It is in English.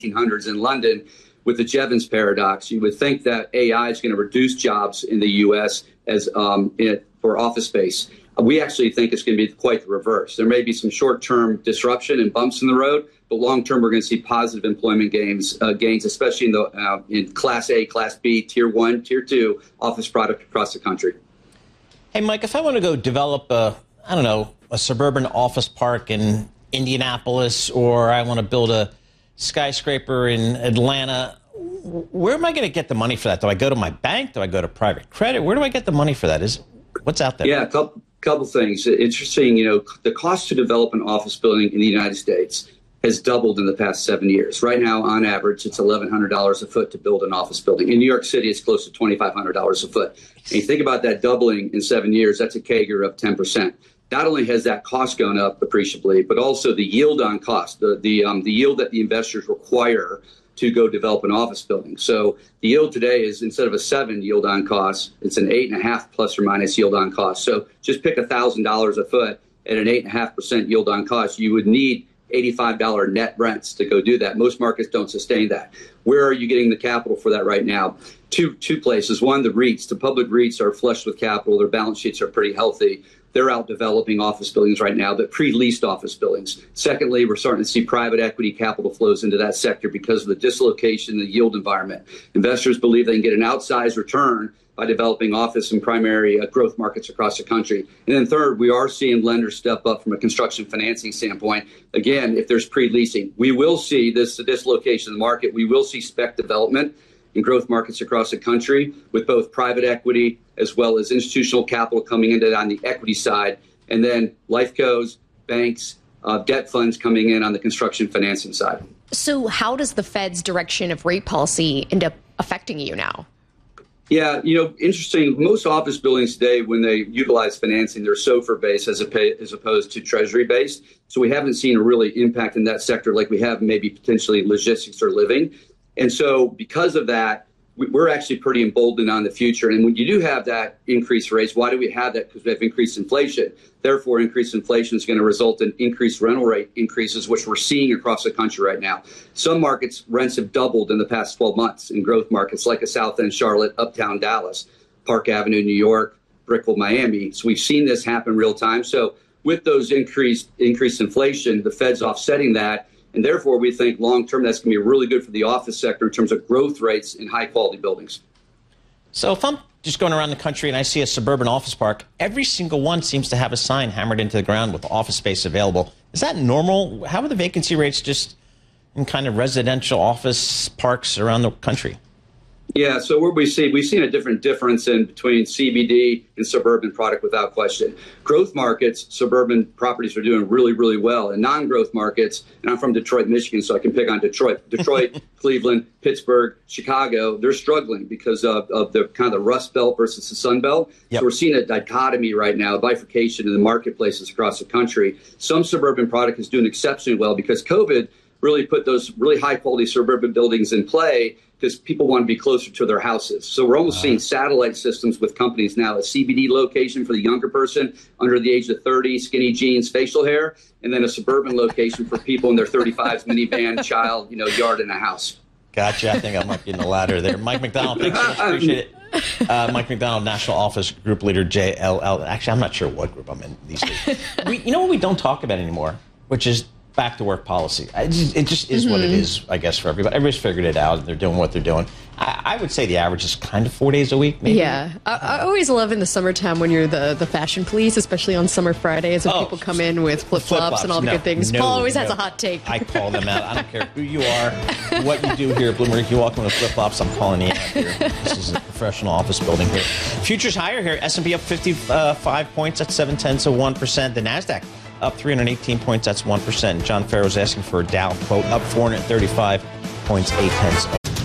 1800s in London with the Jevons paradox. You would think that AI is going to reduce jobs in the U.S. as for office space. We actually think it's going to be quite the reverse. There may be some short-term disruption and bumps in the road, but long-term, we're going to see positive employment gains, especially in Class A, Class B, Tier 1, Tier 2 office product across the country. Hey, Mike, if I want to go develop a suburban office park in Indianapolis, or I want to build a skyscraper in Atlanta, where am I going to get the money for that? Do I go to my bank? Do I go to private credit? Where do I get the money for that? What's out there? Yeah, couple things. Interesting, the cost to develop an office building in the United States has doubled in the past 7 years. Right now, on average, it's $1,100 a foot to build an office building. In New York City, it's close to $2,500 a foot. And you think about that doubling in 7 years, that's a CAGR of 10%. Not only has that cost gone up appreciably, but also the yield on cost, the yield that the investors require to go develop an office building. So the yield today is, instead of a 7 yield on cost, it's an 8.5 plus or minus yield on cost. So just pick $1,000 a foot at an 8.5% yield on cost. You would need $85 net rents to go do that. Most markets don't sustain that. Where are you getting the capital for that right now? Two places. One, the REITs. The public REITs are flush with capital. Their balance sheets are pretty healthy. They're out developing office buildings right now, but pre-leased office buildings. Secondly, we're starting to see private equity capital flows into that sector because of the dislocation in the yield environment. Investors believe they can get an outsized return by developing office and primary growth markets across the country. And then third, we are seeing lenders step up from a construction financing standpoint. Again, if there's pre-leasing, we will see this dislocation in the market. We will see spec development in growth markets across the country with both private equity as well as institutional capital coming into it on the equity side, and then life cos, banks, debt funds coming in on the construction financing side. So how does the Fed's direction of rate policy end up affecting you now? Yeah, interesting. Most office buildings today, when they utilize financing, they're SOFR-based as opposed to Treasury-based. So we haven't seen a really impact in that sector like we have maybe potentially logistics or living. And so because of that, we're actually pretty emboldened on the future. And when you do have that increased rates, why do we have that? Because we have increased inflation. Therefore, increased inflation is going to result in increased rental rate increases, which we're seeing across the country right now. Some markets, rents have doubled in the past 12 months in growth markets like a South End Charlotte, Uptown Dallas, Park Avenue, New York, Brickell, Miami. So we've seen this happen real time. So with those increased inflation, the Fed's offsetting that. And therefore, we think long-term that's going to be really good for the office sector in terms of growth rates in high-quality buildings. So if I'm just going around the country and I see a suburban office park, every single one seems to have a sign hammered into the ground with office space available. Is that normal? How are the vacancy rates just in kind of residential office parks around the country? Yeah, so what we've seen a difference in between CBD and suburban product without question. Growth markets, suburban properties are doing really, really well. In non-growth markets, and I'm from Detroit, Michigan, so I can pick on Detroit, Cleveland, Pittsburgh, Chicago, they're struggling because of the kind of the Rust Belt versus the Sun Belt. Yep. So we're seeing a dichotomy right now, a bifurcation in the marketplaces across the country. Some suburban product is doing exceptionally well because COVID really put those really high-quality suburban buildings in play because people want to be closer to their houses. So we're almost seeing satellite systems with companies now, a CBD location for the younger person under the age of 30, skinny jeans, facial hair, and then a suburban location for people in their 35s, minivan, child, yard and a house. Gotcha. I think I might be in the latter there. Mike McDonald, thanks so much. Appreciate it. Mike McDonald, National Office Group Leader, JLL. Actually, I'm not sure what group I'm in these days. You know what we don't talk about anymore, which is back to work policy. It just is what it is, I guess, for everybody. Everybody's figured it out. They're doing what they're doing. I would say the average is kind of 4 days a week, maybe. Yeah. I always love in the summertime when you're the fashion police, especially on summer Fridays when people come in with flip-flops and all the good things. Paul always has a hot take. I call them out. I don't care who you are, what you do here at Bloomberg. You walk in with flip-flops, I'm calling you out here. This is a professional office building here. Futures higher here. S&P up 55 points. That's 0.7 of 1%. The NASDAQ up 318 points. That's 1%. John Farrow's asking for a Dow quote up 435 points, 0.8 of